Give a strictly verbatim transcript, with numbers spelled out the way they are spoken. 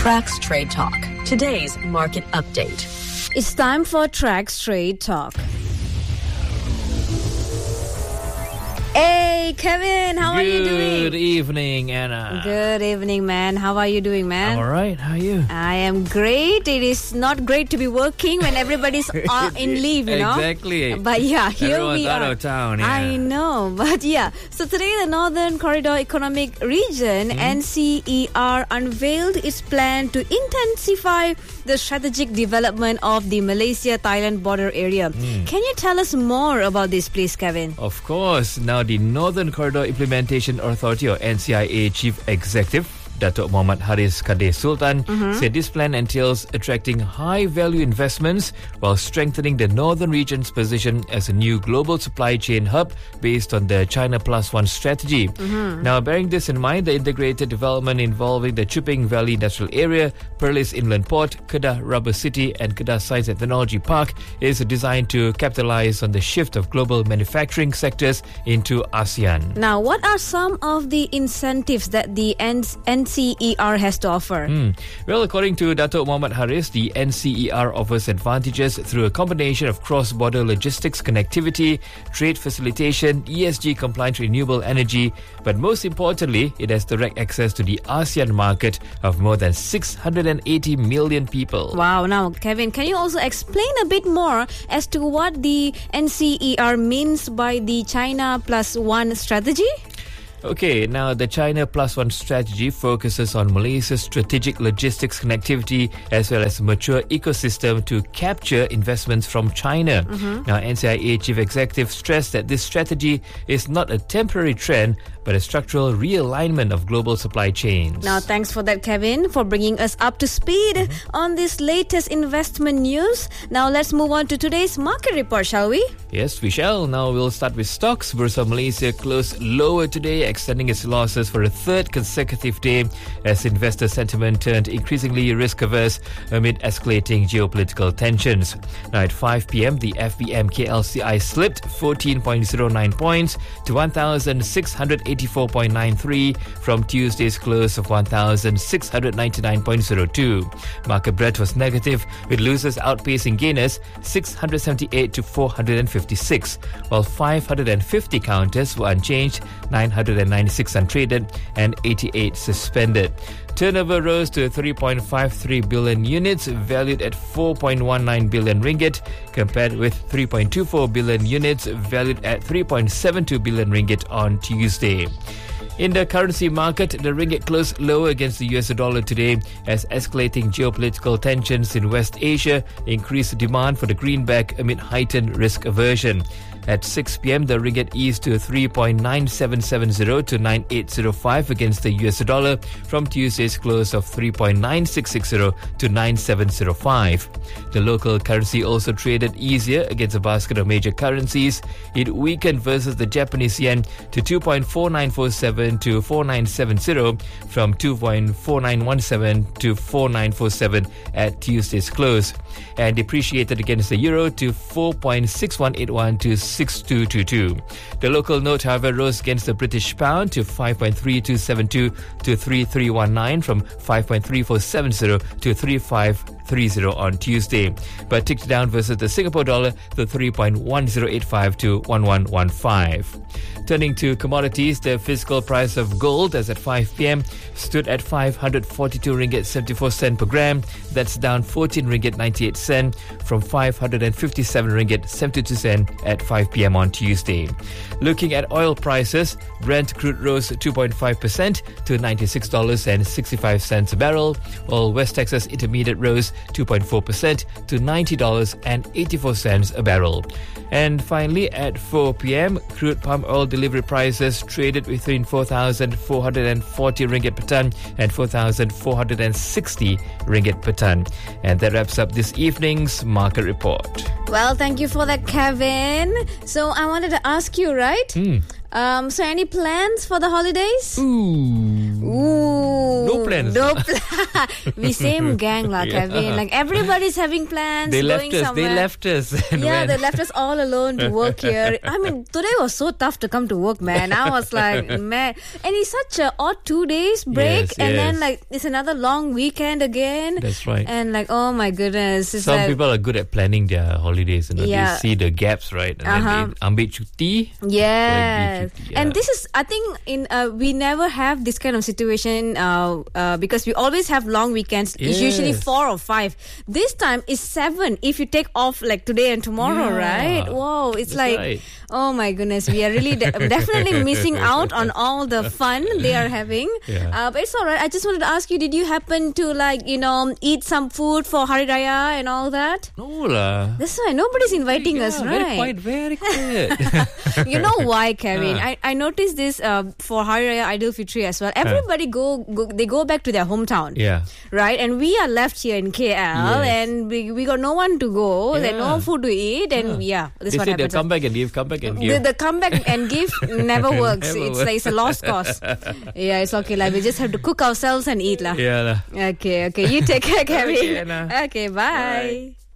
Trax Trade Talk, today's market update. It's time for Trax Trade Talk. Hey, Kevin, how Good are you doing? Good evening, Anna. Good evening, man. How are you doing, man? I'm all right. How are you? I am great. It is not great to be working when everybody's uh, in leave, you know? Exactly. But yeah, here Everyone's we out are. of town, yeah. I know. But yeah, so today the Northern Corridor Economic Region, mm. N C E R, unveiled its plan to intensify the strategic development of the Malaysia-Thailand border area. Mm. Can you tell us more about this, please, Kevin? Of course. Now, the Northern Corridor Implementation Authority, or N C I A Chief Executive Datuk Muhammad Haris Kadir Sultan mm-hmm. said this plan entails attracting high-value investments while strengthening the northern region's position as a new global supply chain hub based on the China Plus One strategy. Mm-hmm. Now, bearing this in mind, the integrated development involving the Chuping Valley Industrial Area, Perlis Inland Port, Kedah Rubber City and Kedah Science and Technology Park is designed to capitalize on the shift of global manufacturing sectors into ASEAN. Now, what are some of the incentives that the N C E R has to offer? Mm. Well, according to Datuk Muhammad Haris, the N C E R offers advantages through a combination of cross-border logistics connectivity, trade facilitation, E S G compliant renewable energy, but most importantly, it has direct access to the ASEAN market of more than six hundred eighty million people. Wow. Now, Kevin, can you also explain a bit more as to what the N C E R means by the China Plus One strategy? Okay, now the China Plus One strategy focuses on Malaysia's strategic logistics connectivity as well as a mature ecosystem to capture investments from China. Mm-hmm. Now, N C I A Chief Executive stressed that this strategy is not a temporary trend but a structural realignment of global supply chains. Now, thanks for that, Kevin, for bringing us up to speed mm-hmm. on this latest investment news. Now, let's move on to today's market report, shall we? Yes, we shall. Now, we'll start with stocks. Bursa Malaysia closed lower today, extending its losses for a third consecutive day as investor sentiment turned increasingly risk-averse amid escalating geopolitical tensions. Now, at five p.m., the F B M K L C I slipped fourteen point zero nine points to one thousand six hundred eighty-four point nine three from Tuesday's close of one thousand six hundred ninety-nine point zero two. Market breadth was negative, with losers outpacing gainers six hundred seventy-eight to four hundred fifty-six, while five hundred fifty counters were unchanged, nine hundred ninety-six untraded and eighty-eight suspended. Turnover rose to three point five three billion units, valued at four point one nine billion ringgit, compared with three point two four billion units, valued at three point seven two billion ringgit on Tuesday. In the currency market, the ringgit closed lower against the U S dollar today as escalating geopolitical tensions in West Asia increased demand for the greenback amid heightened risk aversion. At six p.m., the ringgit eased to three point nine seven seven zero to nine eight zero five against the U S dollar from Tuesday's close of three point nine six six zero to nine seven zero five. The local currency also traded easier against a basket of major currencies. It weakened versus the Japanese yen to two point four nine four seven to four nine seven zero from two point four nine one seven to four nine four seven at Tuesday's close, and depreciated against the euro to four point six one eight one to six two two two. The local note, however, rose against the British pound to five point three two seven two to three three one nine from five point three four seven zero to three five three zero on Tuesday, but ticked down versus the Singapore dollar to three point one zero eight five to one one one five. Turning to commodities, the physical price of gold as at five p.m. stood at five hundred forty-two ringgit seventy-four cent per gram. That's down fourteen ringgit ninety-eight cent from five hundred fifty-seven ringgit seventy-two cent at five p.m. on Tuesday. Looking at oil prices, Brent crude rose two point five percent to ninety-six dollars and sixty-five cents a barrel, while West Texas Intermediate rose two point four percent to ninety dollars and eighty-four cents a barrel. And finally, at four p.m., crude palm oil delivery prices traded between four thousand four hundred forty ringgit per ton and four thousand four hundred sixty ringgit per ton. And that wraps up this evening's market report. Well, thank you for that, Kevin. So I wanted to ask you, right? Hmm. Um, so any plans for the holidays? Ooh. Ooh. No plans. No plan. We same gang, lah, Yeah. Kevin. Like everybody's having plans. They going left us. somewhere. They left us. and Yeah, went. they left us all alone to work here. I mean, today was so tough to come to work, man. I was like, man. And it's such a odd two days break. Yes, and then, yes. like, it's another long weekend again. That's right. And, like, oh my goodness. It's Some like, people are good at planning their holidays. You know, Yeah. They see the gaps, right? And Uh-huh. then they ambil cuti. Yes. Pergi cuti, And yeah. this is, I think, in uh, we never have this kind of situation uh, uh, because we always have long weekends. It's usually Yes. four or five. This time is seven if you take off like today and tomorrow, Yeah. right? Whoa, it's That's like, right. oh my goodness, we are really de- definitely missing out on all the fun they are having. Yeah. Uh, but it's all right. I just wanted to ask you, did you happen to like, you know, eat some food for Hari Raya and all that? No lah. That's why nobody's inviting Yeah, us, very right? quiet, very quiet. You know why, Kevin? Ah. I, I noticed this uh, for Hari Raya Aidil Fitri as well. Everybody go, go they go back to their hometown, Yeah. right? And we are left here in K L, Yes. and we, we got no one to go, and no Yeah. food to eat, and yeah, this They what said they'll happens. come back and give, come back and The, give. the comeback and give never works. Never it's works. like it's a lost cause. Yeah, it's okay. Like we just have to cook ourselves and eat, lah. Yeah lah. Okay, okay. You take care, Kevin. Okay, Anna. Okay, bye. Bye.